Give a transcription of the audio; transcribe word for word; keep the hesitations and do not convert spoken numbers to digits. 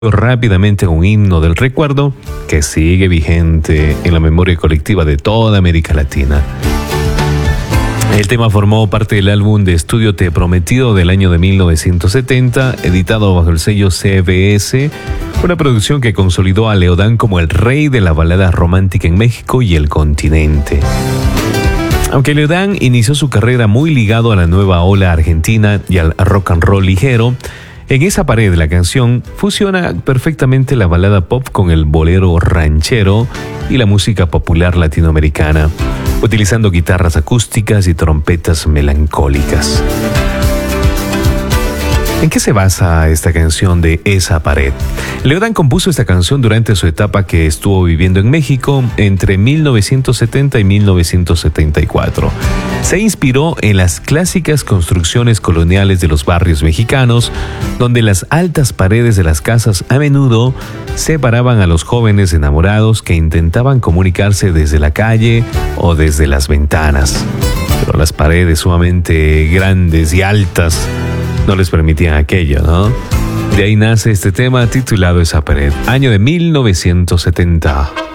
rápidamente un himno del recuerdo que sigue vigente en la memoria colectiva de toda América Latina. El tema formó parte del álbum de estudio Te he prometido del año de mil novecientos setenta, editado bajo el sello C B S, una producción que consolidó a Leodán como el rey de la balada romántica en México y el continente. Aunque Leodán inició su carrera muy ligado a la nueva ola argentina y al rock and roll ligero, en esa pared de la canción fusiona perfectamente la balada pop con el bolero ranchero y la música popular latinoamericana, utilizando guitarras acústicas y trompetas melancólicas. ¿En qué se basa esta canción de Esa pared? Leodán compuso esta canción durante su etapa que estuvo viviendo en México entre mil novecientos setenta y mil novecientos setenta y cuatro. Se inspiró en las clásicas construcciones coloniales de los barrios mexicanos, donde las altas paredes de las casas a menudo separaban a los jóvenes enamorados que intentaban comunicarse desde la calle o desde las ventanas. Pero las paredes sumamente grandes y altas no les permitían aquello, ¿no? De ahí nace este tema titulado Esa pared, año de mil novecientos setenta.